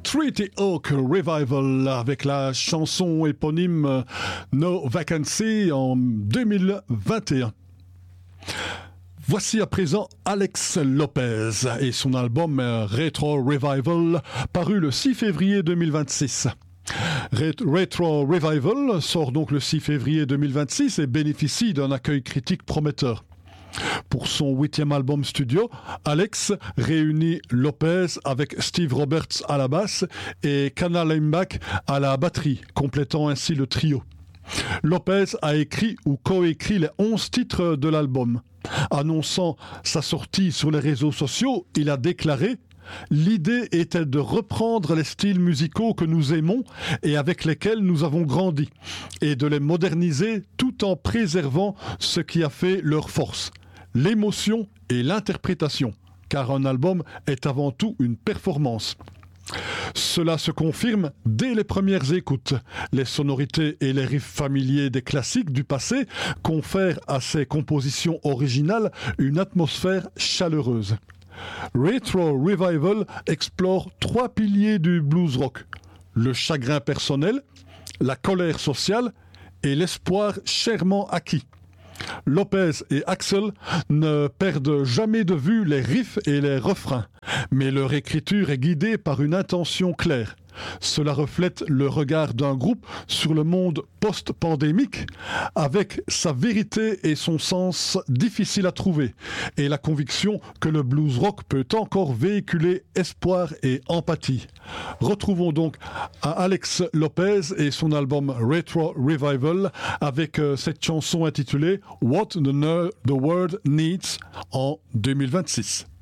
Treaty Oak Revival avec la chanson éponyme No Vacancy en 2021. Voici à présent Alex Lopez et son album Retro Revival paru le 6 février 2026. Retro Revival sort donc le 6 février 2026 et bénéficie d'un accueil critique prometteur. Pour son 8e album studio, Alex réunit Lopez avec Steve Roberts à la basse et Kana Leimbach à la batterie, complétant ainsi le trio. Lopez a écrit ou coécrit les 11 titres de l'album. Annonçant sa sortie sur les réseaux sociaux, il a déclaré « L'idée était de reprendre les styles musicaux que nous aimons et avec lesquels nous avons grandi, et de les moderniser tout en préservant ce qui a fait leur force, l'émotion et l'interprétation, car un album est avant tout une performance. » Cela se confirme dès les premières écoutes. Les sonorités et les riffs familiers des classiques du passé confèrent à ces compositions originales une atmosphère chaleureuse. Retro Revival explore 3 piliers du blues rock: le chagrin personnel, la colère sociale et l'espoir chèrement acquis. Lopez et Axel ne perdent jamais de vue les riffs et les refrains, mais leur écriture est guidée par une intention claire. Cela reflète le regard d'un groupe sur le monde post-pandémique, avec sa vérité et son sens difficile à trouver, et la conviction que le blues rock peut encore véhiculer espoir et empathie. Retrouvons donc Alex Lopez et son album Retro Revival avec cette chanson intitulée What the World Needs en 2026.